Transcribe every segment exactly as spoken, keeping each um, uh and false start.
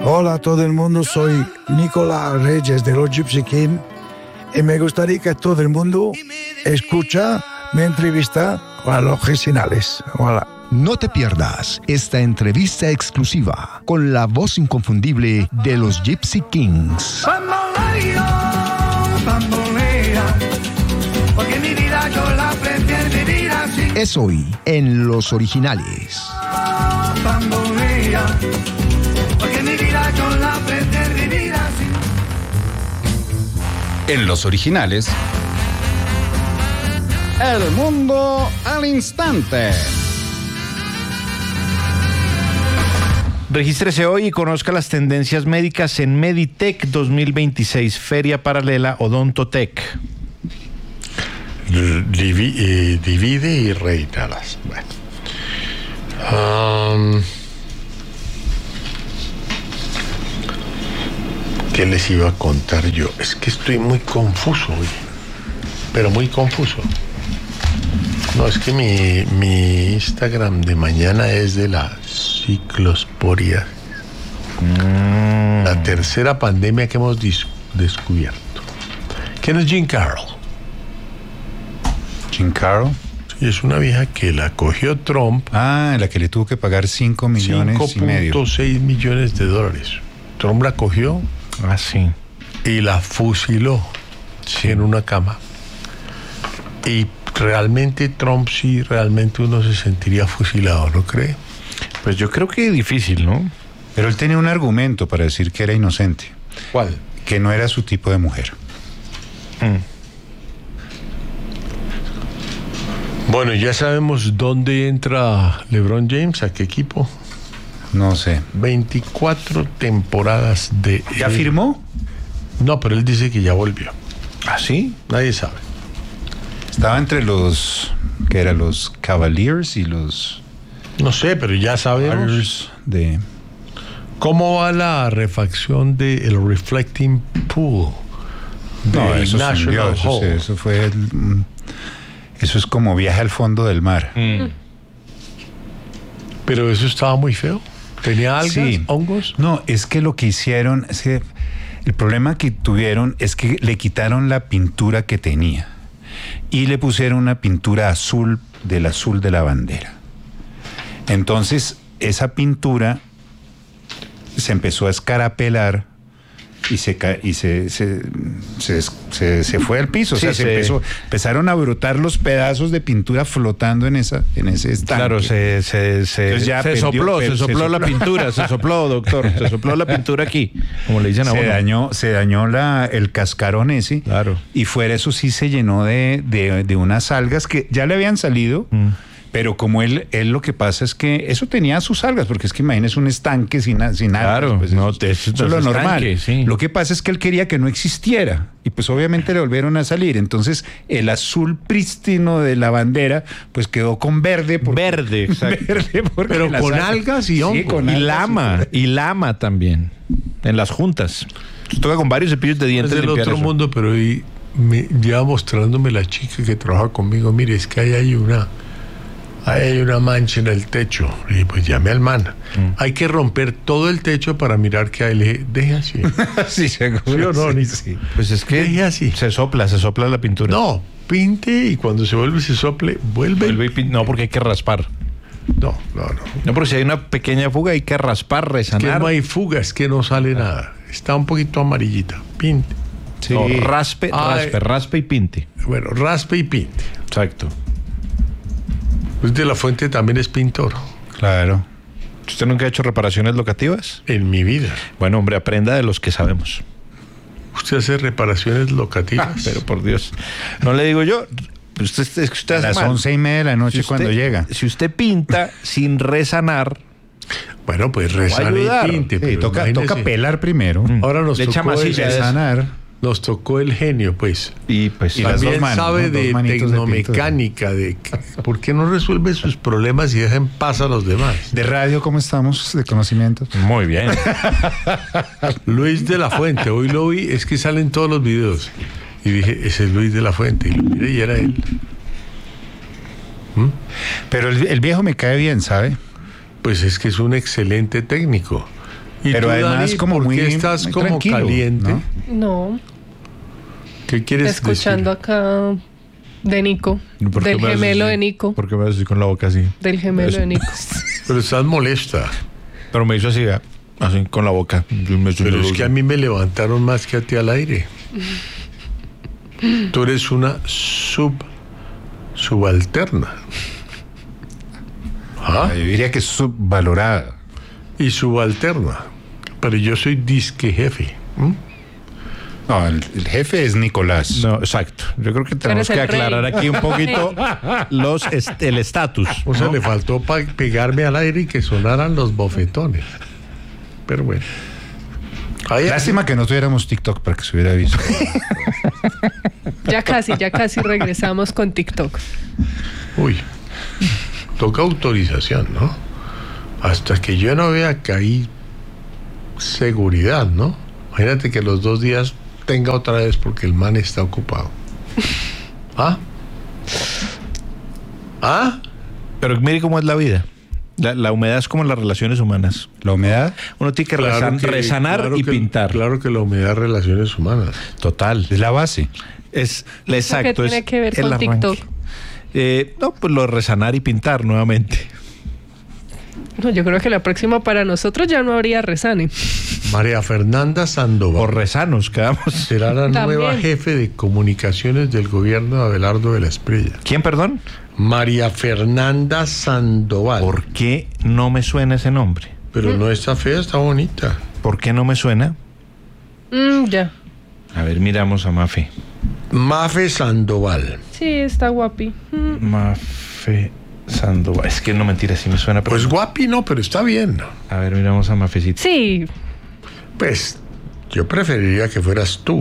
Hola a todo el mundo, soy Nicolás Reyes de los Gypsy Kings y me gustaría que todo el mundo escucha mi entrevista con los originales. Hola. No te pierdas esta entrevista exclusiva con la voz inconfundible de los Gypsy Kings. Bambolea, bambolea, porque mi vida yo la prefiero vivir así. Es hoy en Los Originales. Bambolea, porque mi vida yo la prefiero vivir así. En Los Originales, el mundo al instante. Regístrese hoy y conozca las tendencias médicas en Meditech dos mil veintiséis, Feria Paralela Odontotech. Divi, eh, divide y reítalas. Bueno. Um, ¿Qué les iba a contar yo? Es que estoy muy confuso hoy. Pero muy confuso. No, es que mi, mi Instagram de mañana es de la ciclosporia. Mm. La tercera pandemia que hemos dis- descubierto. ¿Quién es Jean Carroll? Jean Carroll. Sí, es una vieja que la cogió Trump. Ah, la que le tuvo que pagar cinco millones y medio. cinco punto seis millones de dólares. Trump la cogió. Ah, sí. Y la fusiló sí. en una cama. Y realmente Trump sí, realmente uno se sentiría fusilado, ¿no cree? Pues yo creo que es difícil, ¿no? Pero él tenía un argumento para decir que era inocente. ¿Cuál? Que no era su tipo de mujer. Mm. Bueno, ya sabemos dónde entra LeBron James, ¿a qué equipo? No sé. veinticuatro temporadas de... ¿Ya firmó? No, pero él dice que ya volvió. ¿Ah, sí? Nadie sabe. Estaba entre los... que eran los Cavaliers y los... No sé, pero ya sabemos. De... ¿Cómo va la refacción del Reflecting Pool? De No, eso se hundió, eso, se, eso fue... El, eso es como viaje al fondo del mar. Mm. Pero eso estaba muy feo. ¿Tenía algas, sí. hongos? No, es que lo que hicieron... Es que el problema que tuvieron es que le quitaron la pintura que tenía y le pusieron una pintura azul del azul de la bandera. Entonces, esa pintura se empezó a escarapelar y se y se se, se, se, se fue al piso. Sí, o sea, se se... empezó, empezaron a brotar los pedazos de pintura flotando en esa en ese estanque. Claro, se, se, se, ya se perdió, sopló, pero, se sopló se la sopló. pintura, se sopló, doctor, se sopló la pintura aquí, como le dicen a uno. Se dañó, se dañó la, el cascarón ese. Claro. Y fuera eso sí se llenó de, de, de unas algas que ya le habían salido. Mm. Pero como él, él lo que pasa es que eso tenía sus algas, porque es que imagínese un estanque sin, sin algas. Claro, pues no, eso, te, eso es lo normal. Estanque, sí. Lo que pasa es que él quería que no existiera y pues obviamente le volvieron a salir. Entonces el azul prístino de la bandera pues quedó con verde. Porque, verde, exacto. Verde porque pero con algas, algas y hongos. Sí, con y algas lama, y... y lama también, en las juntas. Yo toca con varios cepillos de dientes. Es del otro eso. mundo, pero y me lleva mostrándome la chica que trabaja conmigo. Mire, es que ahí hay una... Ahí hay una mancha en el techo. Y pues llame al man. Mm. Hay que romper todo el techo para mirar qué hay. Le dije, deje así. Sí, seguro. ¿Sí o no, sí, sí. Pues es que deje así. Se sopla, se sopla la pintura. No, pinte y cuando se vuelve se sople, vuelve. vuelve y pinte. No, porque hay que raspar. No, no, no. No, porque si hay una pequeña fuga hay que raspar, resanar. Es que no hay fuga, es que no sale ah. nada. Está un poquito amarillita. Pinte. Sí. No, raspe, ah, raspe, raspe y pinte. Bueno, raspe y pinte. Exacto. Luis de la Fuente también es pintor. Claro. ¿Usted nunca ha hecho reparaciones locativas? En mi vida. Bueno, hombre, aprenda de los que sabemos. ¿Usted hace reparaciones locativas? Ah, pero por Dios. No le digo yo. Usted, usted, usted a las mal. once y media de la noche si cuando usted, llega. Si usted pinta sin resanar... Bueno, pues resane y pinte. Sí, pero toca, toca pelar primero. Mm. Ahora nos Le tocó el resanar. Nos tocó el genio, pues. Y pues y también manos, sabe ¿no? de tecnomecánica, de, de ¿por qué no resuelve sus problemas y deja en paz a los demás? De radio, ¿cómo estamos? De conocimientos. Muy bien. Luis de la Fuente, hoy lo vi, es que salen todos los videos. Y dije, ese es Luis de la Fuente. Y lo miré y era él. ¿Mm? Pero el, el viejo me cae bien, ¿sabe? Pues es que es un excelente técnico. ¿Y Pero tú, además Dani, como por muy, qué estás muy como tranquilo, caliente? ¿no? No, ¿Qué quieres escuchando decir? acá de Nico, ¿Por qué del me haces gemelo así? de Nico, ¿Por qué me haces así con la boca así? del gemelo Es- de Nico. Pero estás molesta. Pero me hizo así, ¿eh? Así con la boca. Yo me Pero es que a mí me levantaron más que a ti al aire. Tú eres una sub subalterna. ¿Ah? Yo diría que es subvalorada. Y subalterna. Pero yo soy disque jefe. ¿m? No, el, el jefe es Nicolás. No, exacto. Yo creo que tenemos eres que el aclarar rey. aquí un poquito los est- el estatus. O sea, le faltó pa- pegarme al aire y que sonaran los bofetones. Pero bueno. Ahí- Lástima que no tuviéramos TikTok para que se hubiera visto. Ya casi, ya casi regresamos con TikTok. Uy. Toca autorización, ¿no? Hasta que yo no vea que hay seguridad, ¿no? Imagínate que los dos días tenga otra vez porque el man está ocupado. ¿Ah? ¿Ah? Pero mire cómo es la vida. La, la humedad es como en las relaciones humanas. La humedad Uno tiene que, Claro rezan- que- resanar claro y que- pintar. Claro que la humedad es relaciones humanas. Total. es la base. Es exacto. tiene es que ver el con arranque. TikTok? Eh, no, pues lo de resanar y pintar nuevamente. No, yo creo que la próxima para nosotros ya no habría Resane. María Fernanda Sandoval Por resanos quedamos. será la También. nueva jefe de comunicaciones del gobierno de Abelardo de la Espriella. ¿Quién, perdón? María Fernanda Sandoval. ¿Por qué no me suena ese nombre? Pero no está fea, está bonita. ¿Por qué no me suena? Mm, ya. A ver, miramos a Mafe. Mafe Sandoval. Sí, está guapi. Mm. Mafe Sandoval. Es que no, mentira, sí me suena. Pero Pues guapi no, pero está bien. a ver, miramos a Mafecita. Sí, Pues yo preferiría que fueras tú.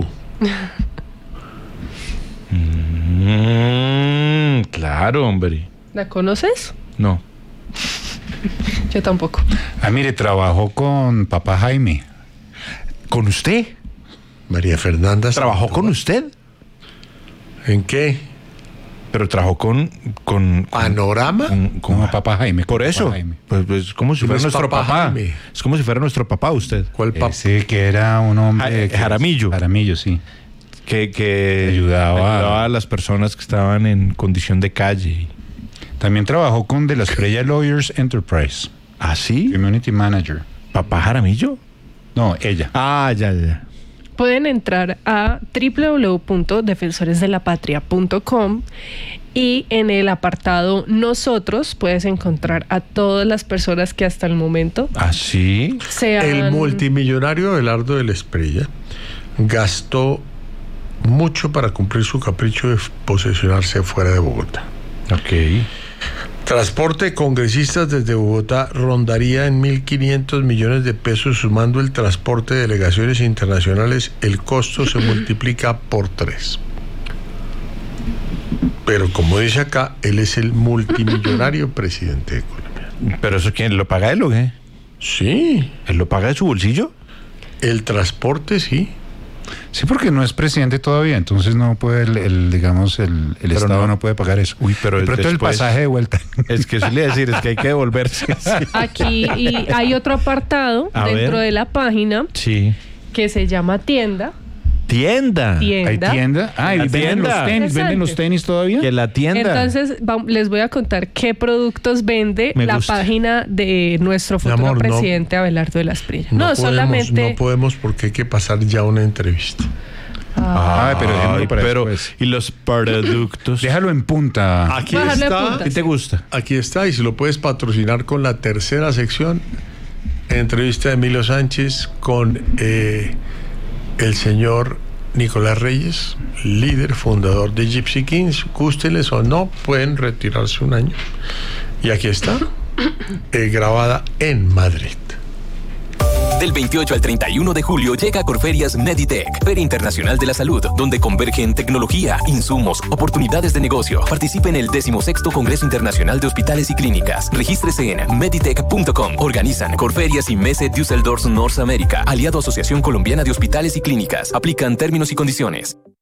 Mm, claro, hombre. ¿la conoces? No. Yo tampoco. Ah, mire, trabajó con papá Jaime. ¿Con usted? María Fernanda ¿Trabajó con Sandoval. usted? ¿En qué? Pero trabajó con... con, con ¿Panorama? con- con- Como papá Jaime. por papá eso. Jaime. Pues, pues como si ¿Quién fuera es nuestro papá papá. Jaime? Es como si fuera nuestro papá usted. ¿Cuál papá? Ese que era un hombre... Ja- que- Jaramillo. Jaramillo, sí. Que, que Ayudaba. ayudaba a las personas que estaban en condición de calle. También trabajó con De la Estrella Lawyers Enterprise. ¿Ah, sí? Community Manager. ¿Papá Jaramillo? No, ella. Ah, ya, ya. Pueden entrar a w w w punto defensores de la patria punto com y en el apartado Nosotros puedes encontrar a todas las personas que hasta el momento ¿Ah, sí? se han... El multimillonario Abelardo de la Espriella gastó mucho para cumplir su capricho de posesionarse fuera de Bogotá. Ok. Transporte de congresistas desde Bogotá rondaría en mil quinientos millones de pesos, sumando el transporte de delegaciones internacionales, el costo se multiplica por tres. Pero como dice acá, él es el multimillonario presidente de Colombia. ¿Pero eso quién lo paga él o qué? Sí, ¿Él lo paga de su bolsillo? el transporte sí. Sí, porque no es presidente todavía, entonces no puede, el, el, digamos, el, el Estado no- no, puede pagar eso. Uy, pero de pronto después- el pasaje de vuelta. Es que eso le iba a decir, es que hay que devolverse. Aquí y hay otro apartado A dentro ver. de la página Sí. que se llama tienda. Tienda. Tienda. ¿Hay tienda? Ah, ¿y La venden tienda. los tenis? ¿Venden los Interesante. tenis todavía? Que la tienda. Entonces vam- les voy a contar qué productos vende Me la gusta. página de nuestro Mi futuro amor, no- presidente Abelardo de la Espriella. No, podemos, solamente... no podemos porque hay que pasar ya una entrevista. Ah, pero déjenlo Ay, para pero, después. y los productos. Déjalo en punta. Aquí Bájale está. puntas. ¿Qué te gusta? Aquí está, y si lo puedes patrocinar con la tercera sección, entrevista de Emilio Sánchez con eh, el señor Nicolás Reyes, líder, fundador de Gypsy Kings. Gústeles o no, pueden retirarse un año. Y aquí está, eh, grabada en Madrid. Del veintiocho al treinta y uno de julio llega a Corferias Meditech, Feria Internacional de la Salud, donde convergen tecnología, insumos, oportunidades de negocio. Participe en el decimosexto Congreso Internacional de Hospitales y Clínicas. Regístrese en meditech punto com. Organizan Corferias y Messe Düsseldorf North America, aliado a Asociación Colombiana de Hospitales y Clínicas. Aplican términos y condiciones.